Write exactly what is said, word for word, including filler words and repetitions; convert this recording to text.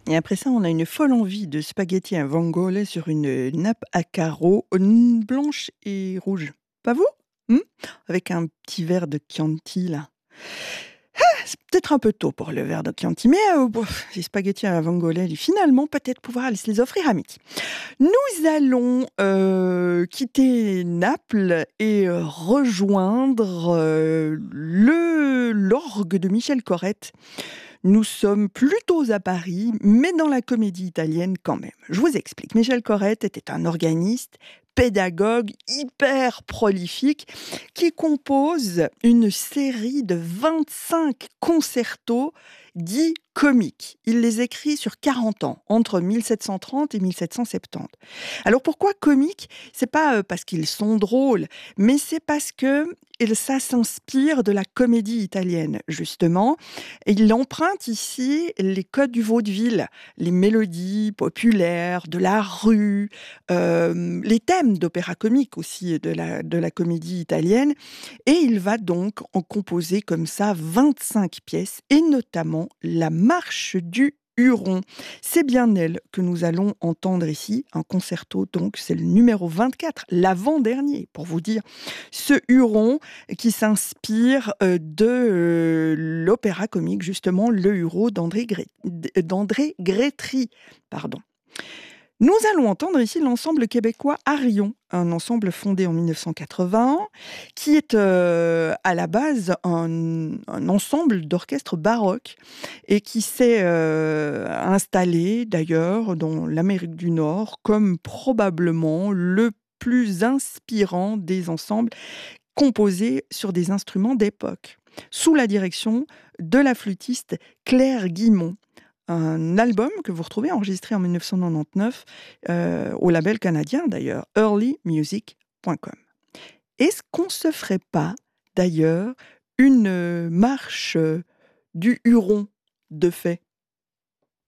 Et après ça, on a une folle envie de spaghettis à vongole sur une nappe à carreaux, n blanche et rouge. Pas vous? Mmh? Avec un petit verre de Chianti là. Ah! C'est peut-être un peu tôt pour le verre de Chianti, mais heu, bof, les spaghettis à la vongole, finalement, peut-être pouvoir se les offrir à midi. Nous allons, heu, quitter Naples et heu, rejoindre, heu, le l'orgue de Michel Corrette. Nous sommes plutôt à Paris, mais dans la comédie italienne quand même. Je vous explique. Michel Corrette était un organiste, pédagogue hyper prolifique qui compose une série de vingt-cinq concertos dits comiques. Il les écrit sur quarante ans, entre mille sept cent trente et mille sept cent septante. Alors pourquoi comiques? C'est pas, heu, parce qu'ils sont drôles, mais c'est parce que il ça s'inspire de la comédie italienne, justement. Et il emprunte ici les codes du vaudeville, les mélodies populaires, de la rue, hem, les thèmes d'opéra comique aussi de la de la comédie italienne et il va donc en composer comme ça vingt-cinq pièces et notamment la marche du Huron. C'est bien elle que nous allons entendre ici, un concerto donc, c'est le numéro vingt-quatre, l'avant-dernier pour vous dire. Ce Huron qui s'inspire, heu, de, heu, l'opéra comique justement Le Huron d'André Gré d d'André Grétry, pardon. Nous allons entendre ici l'ensemble québécois Arion, un ensemble fondé en mille neuf cent quatre-vingt, qui est, heu, à la base un un ensemble d'orchestre baroque et qui s'est, heu, installé d'ailleurs dans l'Amérique du Nord comme probablement le plus inspirant des ensembles composés sur des instruments d'époque, sous la direction de la flûtiste Claire Guimond. Un album que vous retrouvez enregistré en mille neuf cent quatre-vingt-dix-neuf, heu, au label canadien d'ailleurs, early music point com. Est-ce qu'on se ferait pas d'ailleurs une, heu, marche, heu, du Huron de fait?